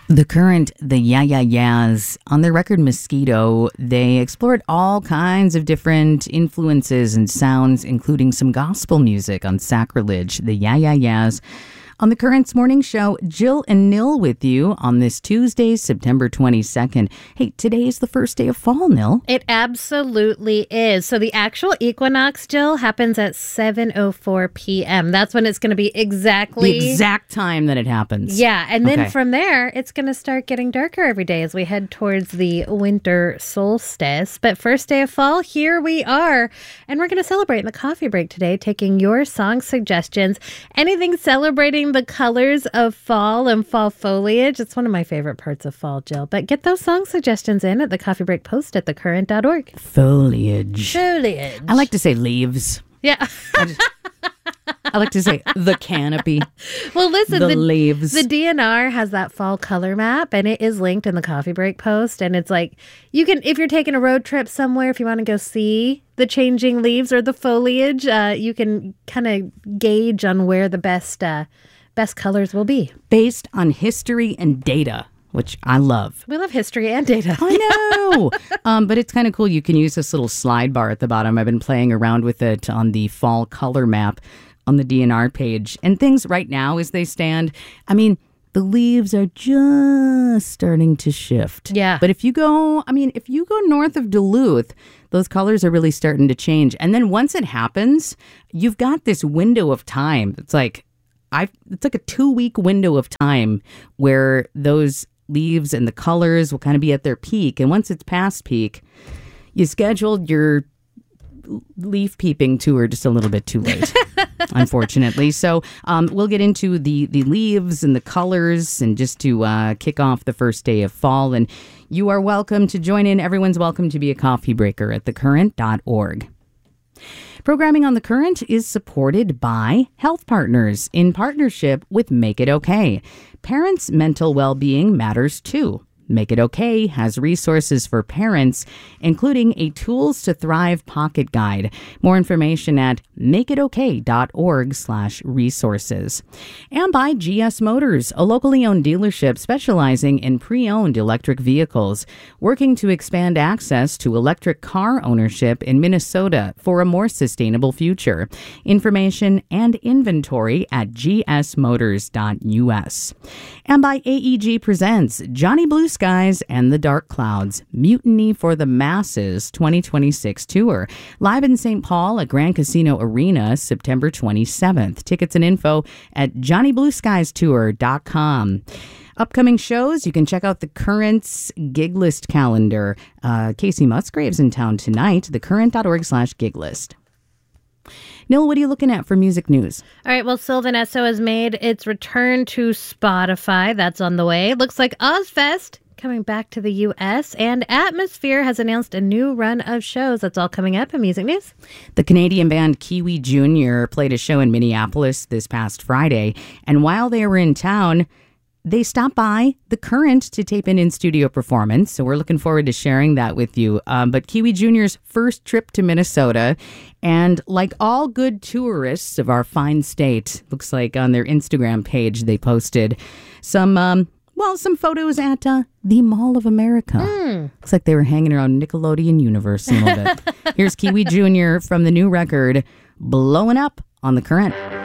The Current, the Yeah Yeah Yeahs, on their record Mosquito, they explored all kinds of different influences and sounds, including some gospel music on Sacrilege. The Yeah Yeah Yeahs. On the Current's morning show, Jill and Nil with you on this Tuesday, September 22nd. Hey, today is the first day of fall, Nil. It absolutely is. So the actual equinox, Jill, happens at 7:04 p.m. That's when it's going to be exactly... The exact time that it happens. Yeah, and then from there, it's going to start getting darker every day as we head towards the winter solstice. But first day of fall, here we are. And we're going to celebrate in the coffee break today, taking your song suggestions. Anything celebrating the colors of fall and fall foliage. It's one of my favorite parts of fall, Jill. But get those song suggestions in at the Coffee Break post at thecurrent.org. Foliage. Foliage. I like to say leaves. Yeah. I like to say the canopy. Well, listen, the leaves. The DNR has that fall color map, and it is linked in the Coffee Break post. And it's like, you can, if you're taking a road trip somewhere, if you want to go see the changing leaves or the foliage, you can kind of gauge on where the best colors will be. Based on history and data, which I love. We love history and data. I know. But it's kind of cool. You can use this little slide bar at the bottom. I've been playing around with it on the fall color map on the DNR page. And things right now as they stand, I mean, the leaves are just starting to shift. Yeah. But if you go north of Duluth, those colors are really starting to change. And then once it happens, you've got this window of time. It's like a 2-week window of time where those leaves and the colors will kind of be at their peak. And once it's past peak, you scheduled your leaf peeping tour just a little bit too late, unfortunately. So we'll get into the leaves and the colors and just to kick off the first day of fall. And you are welcome to join in. Everyone's welcome to be a coffee breaker at thecurrent.org. Programming on The Current is supported by Health Partners in partnership with Make It Okay. Parents' mental well-being matters too. Make It Okay has resources for parents, including a Tools to Thrive pocket guide. More information at makeitoK.org/resources. And by GS Motors, a locally owned dealership specializing in pre-owned electric vehicles, working to expand access to electric car ownership in Minnesota for a more sustainable future. Information and inventory at gsmotors.us. And by AEG presents Johnny Blue Skies and the Dark Clouds, Mutiny for the Masses 2026 tour. Live in St. Paul at Grand Casino Arena, September 27th. Tickets and info at johnnyblueskiestour.com. Upcoming shows, you can check out the Current's gig list calendar. Casey Musgrave's in town tonight, thecurrent.org/gig list. Nil, what are you looking at for music news? All right, well, Sylvan Esso has made its return to Spotify. That's on the way. Looks like Ozfest coming back to the U.S. and Atmosphere has announced a new run of shows. That's all coming up in music news. The Canadian band Kiwi Jr. played a show in Minneapolis this past Friday, and while they were in town, they stopped by The Current to tape an in-studio performance, so we're looking forward to sharing that with you. But Kiwi Jr.'s first trip to Minnesota, and like all good tourists of our fine state, looks like on their Instagram page they posted some photos at the Mall of America. Looks like they were hanging around Nickelodeon Universe a little bit. Here's Kiwi Jr. from the new record, Blowing Up on The Current.